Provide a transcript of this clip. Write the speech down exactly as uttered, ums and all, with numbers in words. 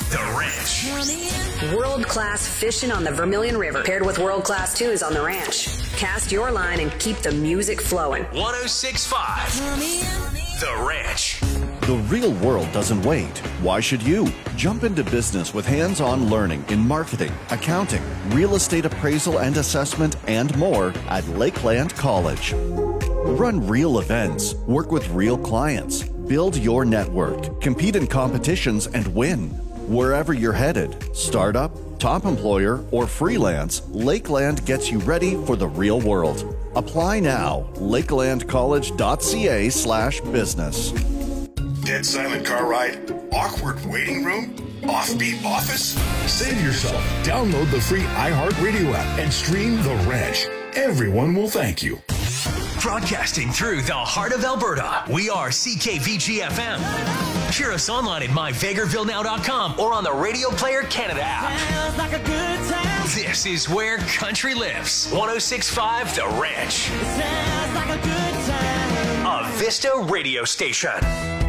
The Ranch. World-class fishing on the Vermilion River, paired with world-class tunes on the ranch. Cast your line and keep the music flowing. one oh six point five. The Ranch. The real world doesn't wait. Why should you? Jump into business with hands-on learning in marketing, accounting, real estate appraisal and assessment, and more at Lakeland College. Run real events, work with real clients, build your network, compete in competitions, and win. Wherever you're headed, startup, top employer, or freelance, Lakeland gets you ready for the real world. Apply now. lakelandcollege.ca slash business. Dead silent car ride? Awkward waiting room? Offbeat office? Save yourself. Download the free iHeartRadio app and stream The Ranch. Everyone will thank you. Broadcasting through the heart of Alberta, we are C K V G F M. Hear us online at my vegreville now dot com or on the Radio Player Canada app. Like a good time. This is where country lives. one oh six point five The Ranch. Sounds like a good time. A Vista radio station.